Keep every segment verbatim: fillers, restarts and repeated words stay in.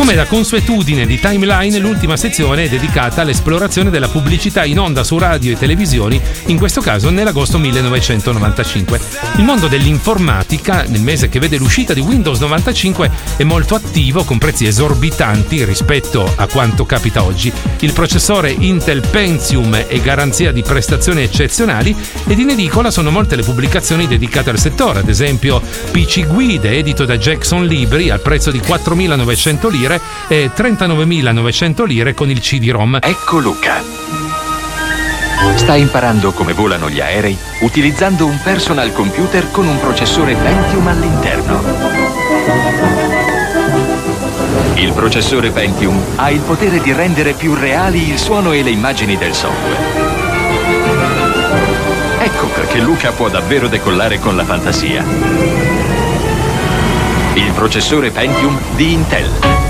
Come da consuetudine di Timeline, l'ultima sezione è dedicata all'esplorazione della pubblicità in onda su radio e televisioni, in questo caso nell'agosto millenovecentonovantacinque. Il mondo dell'informatica, nel mese che vede l'uscita di Windows novantacinque, è molto attivo con prezzi esorbitanti rispetto a quanto capita oggi. Il processore Intel Pentium e garanzia di prestazioni eccezionali, ed in edicola sono molte le pubblicazioni dedicate al settore, ad esempio P C Guide edito da Jackson Libri al prezzo di quattromilanovecento lire e trentanovemilanovecento lire con il C D-ROM. Ecco Luca. Sta imparando come volano gli aerei utilizzando un personal computer con un processore Pentium all'interno. Il processore Pentium ha il potere di rendere più reali il suono e le immagini del software. Ecco perché Luca può davvero decollare con la fantasia. Il processore Pentium di Intel.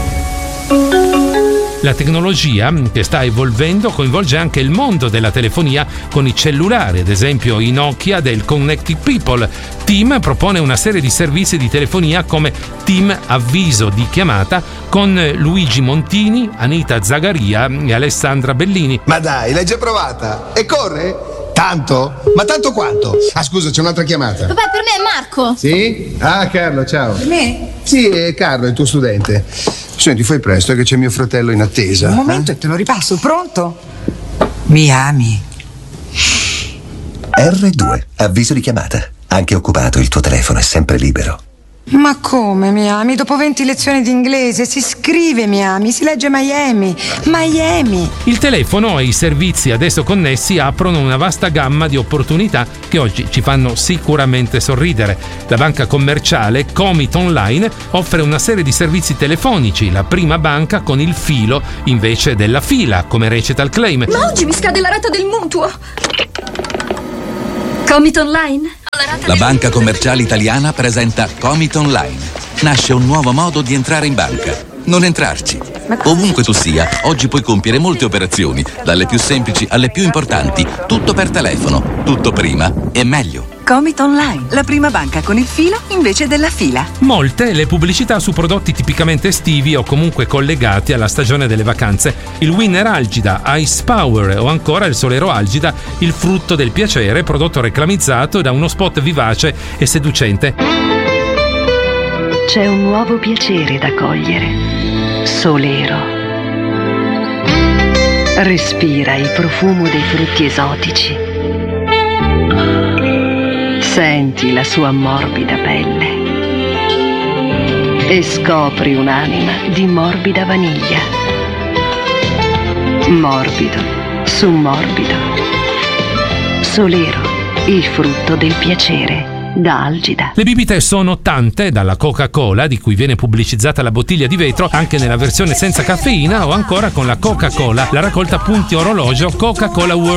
La tecnologia che sta evolvendo coinvolge anche il mondo della telefonia con i cellulari, ad esempio i Nokia del Connected People. TIM propone una serie di servizi di telefonia come TIM Avviso di chiamata con Luigi Montini, Anita Zagaria e Alessandra Bellini. Ma dai, l'hai già provata? E corre? Tanto? Ma tanto quanto? Ah, scusa, c'è un'altra chiamata. Vabbè, per me è Marco. Sì? Ah, Carlo, ciao. Per me? Sì, è Carlo, il tuo studente. Senti, fai presto, che c'è mio fratello in attesa. Un momento eh? e te lo ripasso, pronto? Mi ami? erre due, avviso di chiamata. Anche occupato, il tuo telefono è sempre libero. Ma come mi ami? Dopo venti lezioni di inglese si scrive mi ami, si legge Miami. Miami. Il telefono e i servizi ad esso connessi aprono una vasta gamma di opportunità che oggi ci fanno sicuramente sorridere. La banca commerciale Comit Online offre una serie di servizi telefonici, la prima banca con il filo invece della fila, come recita il claim. Ma oggi mi scade la rata del mutuo. Comit Online? La banca commerciale italiana presenta Comit Online. Nasce un nuovo modo di entrare in banca. Non entrarci. Ovunque tu sia, oggi puoi compiere molte operazioni, dalle più semplici alle più importanti, tutto per telefono, tutto prima e meglio. Comit Online, la prima banca con il filo invece della fila. Molte le pubblicità su prodotti tipicamente estivi o comunque collegati alla stagione delle vacanze. Il Winner Algida, Ice Power o ancora il Solero Algida, il frutto del piacere, prodotto reclamizzato da uno spot vivace e seducente. C'è un nuovo piacere da cogliere. Solero. Respira il profumo dei frutti esotici. Senti la sua morbida pelle e scopri un'anima di morbida vaniglia. Morbido su morbido. Solero, il frutto del piacere. Da Algida. Le bibite sono tante, dalla Coca-Cola, di cui viene pubblicizzata la bottiglia di vetro anche nella versione senza caffeina, o ancora con la Coca-Cola, la raccolta punti orologio Coca-Cola World